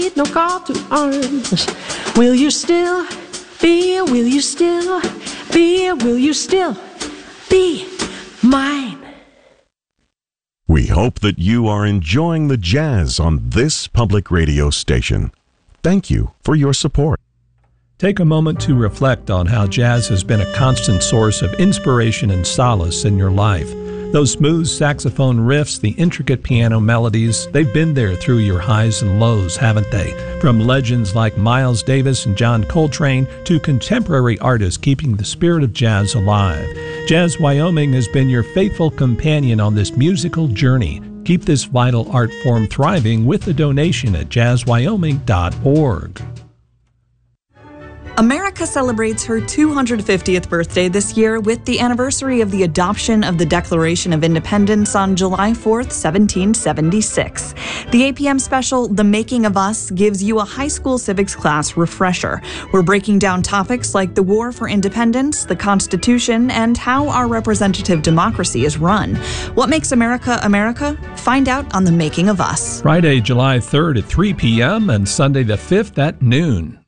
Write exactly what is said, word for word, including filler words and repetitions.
need no call to arms. Will you still be, will you still be, will you still be mine? We hope that you are enjoying the jazz on this public radio station. Thank you for your support. Take a moment to reflect on how jazz has been a constant source of inspiration and solace in your life. Those smooth saxophone riffs, the intricate piano melodies, they've been there through your highs and lows, haven't they? From legends like Miles Davis and John Coltrane to contemporary artists keeping the spirit of jazz alive. Jazz Wyoming has been your faithful companion on this musical journey. Keep this vital art form thriving with a donation at jazz wyoming dot org. America celebrates her two hundred fiftieth birthday this year with the anniversary of the adoption of the Declaration of Independence on July fourth, seventeen seventy-six. The A P M special, The Making of Us, gives you a high school civics class refresher. We're breaking down topics like the War for Independence, the Constitution, and how our representative democracy is run. What makes America America? Find out on The Making of Us. Friday, July third at three p.m. and Sunday the fifth at noon.